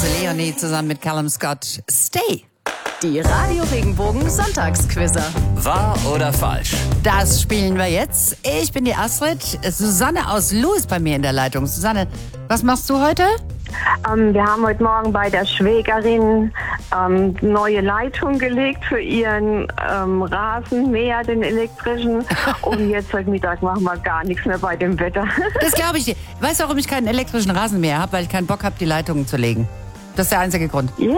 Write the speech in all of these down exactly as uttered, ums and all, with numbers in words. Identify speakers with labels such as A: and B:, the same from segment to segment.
A: Leonie zusammen mit Callum Scott. Stay.
B: Die Radio Regenbogen Sonntagsquizzer.
C: Wahr oder falsch?
A: Das spielen wir jetzt. Ich bin die Astrid. Susanne aus Lu ist bei mir in der Leitung. Susanne, was machst du heute?
D: Ähm, wir haben heute Morgen bei der Schwägerin ähm, neue Leitung gelegt für ihren ähm, Rasenmäher, den elektrischen. Und jetzt heute Mittag machen wir gar nichts mehr bei dem Wetter.
A: Das glaube ich dir. Weißt du, warum ich keinen elektrischen Rasenmäher habe? Weil ich keinen Bock habe, die Leitungen zu legen. Das ist der einzige Grund.
D: Ja,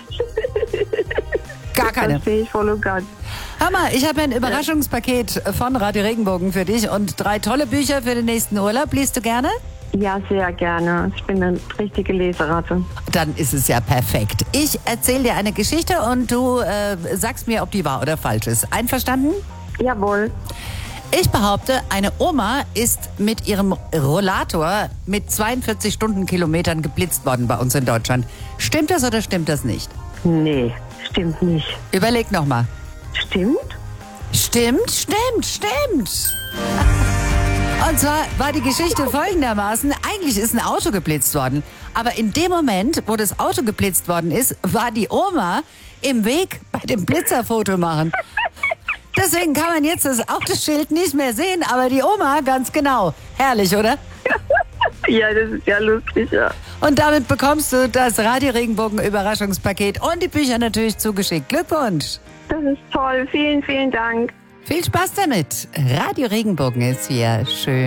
A: Gar keine.
D: verstehe ich voll und ganz.
A: Hammer, ich habe ein Überraschungspaket von Radio Regenbogen für dich und drei tolle Bücher für den nächsten Urlaub. Liest du gerne?
D: Ja, sehr gerne. Ich bin eine richtige Leseratte.
A: Dann ist es ja perfekt. Ich erzähle dir eine Geschichte und du äh, sagst mir, ob die wahr oder falsch ist. Einverstanden?
D: Jawohl.
A: Ich behaupte, eine Oma ist mit ihrem Rollator mit zweiundvierzig Stundenkilometern geblitzt worden bei uns in Deutschland. Stimmt das oder stimmt das nicht?
D: Nee, stimmt nicht.
A: Überleg nochmal.
D: Stimmt?
A: Stimmt, stimmt, stimmt. Und zwar war die Geschichte folgendermaßen, eigentlich ist ein Auto geblitzt worden, aber in dem Moment, wo das Auto geblitzt worden ist, war die Oma im Weg bei dem Blitzerfoto machen. Deswegen kann man jetzt das Autoschild nicht mehr sehen, aber die Oma ganz genau. Herrlich, oder?
D: Ja, das ist ja lustig, ja.
A: Und damit bekommst du das Radio Regenbogen Überraschungspaket und die Bücher natürlich zugeschickt. Glückwunsch!
D: Das ist toll. Vielen, vielen Dank.
A: Viel Spaß damit. Radio Regenbogen ist hier schön.